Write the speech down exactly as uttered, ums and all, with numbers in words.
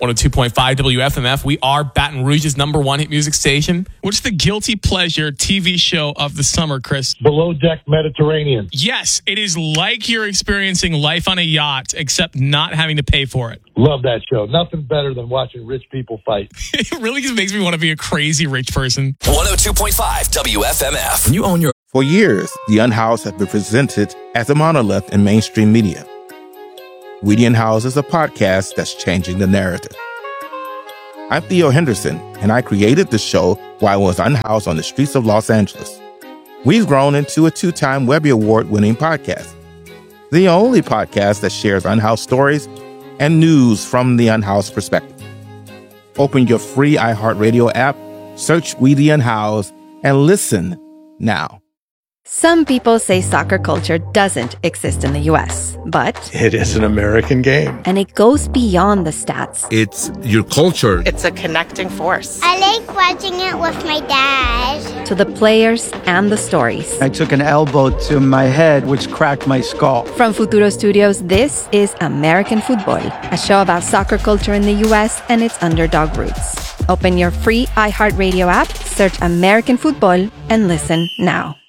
one oh two point five W F M F. We are Baton Rouge's number one hit music station. What's the guilty pleasure T V show of the summer, Chris? Below Deck Mediterranean. Yes, it is like you're experiencing life on a yacht, except not having to pay for it. Love that show. Nothing better than watching rich people fight. It really just makes me want to be a crazy rich person. one oh two point five W F M F. You own your... For years, The Unhoused have been presented as a monolith in mainstream media. We the Unhoused is a podcast that's changing the narrative. I'm Theo Henderson, and I created the show while I was unhoused on the streets of Los Angeles. We've grown into a two-time Webby Award-winning podcast. The only podcast that shares unhoused stories and news from the unhoused perspective. Open your free iHeartRadio app, search We the Unhoused, and listen now. Some people say soccer culture doesn't exist in the U S, but it is an American game. And it goes beyond the stats. It's your culture. It's a connecting force. I like watching it with my dad. To the players and the stories. I took an elbow to my head, which cracked my skull. From Futuro Studios, this is American Football, a show about soccer culture in the U S and its underdog roots. Open your free iHeartRadio app, search American Football, and listen now.